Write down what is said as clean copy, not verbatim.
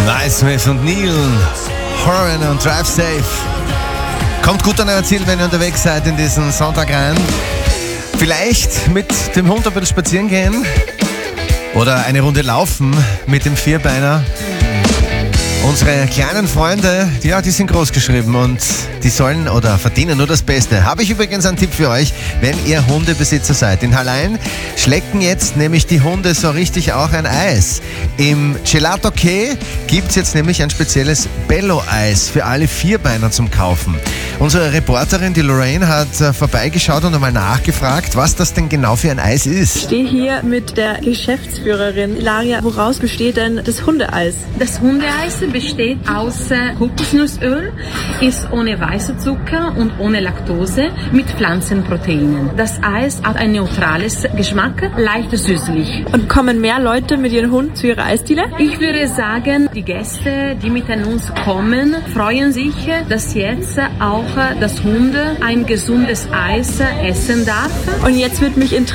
Smith und Neil, Horan und Drive Safe. Kommt gut an euer Ziel, wenn ihr unterwegs seid in diesen Sonntag rein. Vielleicht mit dem Hund ein bisschen spazieren gehen oder eine Runde laufen mit dem Vierbeiner. Unsere kleinen Freunde, die sind groß geschrieben und die sollen oder verdienen nur das Beste. Habe ich übrigens einen Tipp für euch, wenn ihr Hundebesitzer seid. In Hallein schlecken jetzt nämlich die Hunde so richtig auch ein Eis. Im Gelato Che gibt es jetzt nämlich ein spezielles Bello-Eis für alle Vierbeiner zum Kaufen. Unsere Reporterin, die Lorraine, hat vorbeigeschaut und einmal nachgefragt, was das denn genau für ein Eis ist. Ich stehe hier mit der Geschäftsführerin. Laria, woraus besteht denn das Hundeeis? Das Hundeeis besteht aus Kokosnussöl, ist ohne weißer Zucker und ohne Laktose mit Pflanzenproteinen. Das Eis hat ein neutrales Geschmack, leicht süßlich. Und kommen mehr Leute mit ihrem Hund zu ihrer Eisdiele? Ich würde sagen, die Gäste, die mit uns kommen, freuen sich, dass jetzt auch das Hunde ein gesundes Eis essen darf. Und jetzt wird mich interessieren,